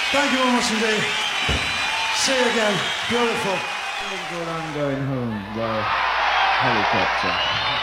Thank you very much indeed. See you again. Beautiful. I'm going home by helicopter.